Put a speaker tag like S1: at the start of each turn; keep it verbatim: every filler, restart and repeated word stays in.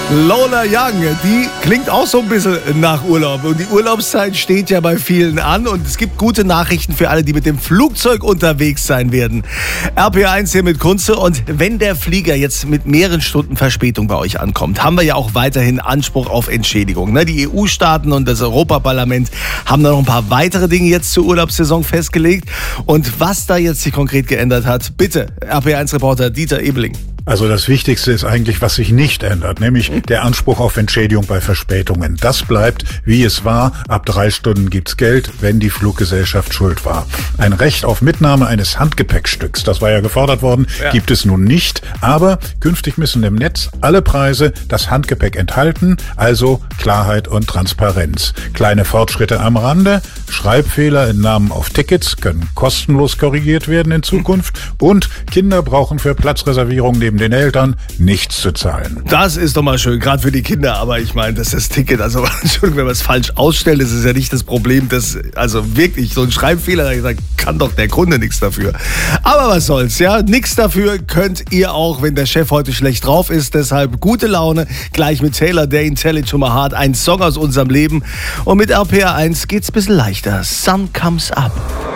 S1: Lola Young, die klingt auch so ein bisschen nach Urlaub. Und die Urlaubszeit steht ja bei vielen an. Und es gibt gute Nachrichten für alle, die mit dem Flugzeug unterwegs sein werden. R P eins hier mit Kunze. Und wenn der Flieger jetzt mit mehreren Stunden Verspätung bei euch ankommt, haben wir ja auch weiterhin Anspruch auf Entschädigung. Die E U-Staaten und das Europaparlament haben da noch ein paar weitere Dinge jetzt zur Urlaubssaison festgelegt. Und was da jetzt sich konkret geändert hat, bitte, R P eins-Reporter Dieter Ebeling.
S2: Also das Wichtigste ist eigentlich, was sich nicht ändert, nämlich der Anspruch auf Entschädigung bei Verspätungen. Das bleibt, wie es war. Ab drei Stunden gibt's Geld, wenn die Fluggesellschaft schuld war. Ein Recht auf Mitnahme eines Handgepäckstücks, das war ja gefordert worden, ja. gibt es nun nicht. Aber künftig müssen im Netz alle Preise das Handgepäck enthalten, also Klarheit und Transparenz. Kleine Fortschritte am Rande, Schreibfehler in Namen auf Tickets können kostenlos korrigiert werden in Zukunft und Kinder brauchen für Platzreservierungen neben den Eltern nichts zu zahlen.
S1: Das ist doch mal schön, gerade für die Kinder. Aber ich meine, das ist das Ticket. Also, Entschuldigung, wenn man es falsch ausstellt, ist es ja nicht das Problem. Dass, also wirklich, so ein Schreibfehler, da kann doch der Kunde nichts dafür. Aber was soll's, ja? Nichts dafür könnt ihr auch, wenn der Chef heute schlecht drauf ist. Deshalb gute Laune. Gleich mit Taylor Dayne, Tell It to My Heart. Ein Song aus unserem Leben. Und mit R P R eins geht's ein bisschen leichter. Sun Comes Up.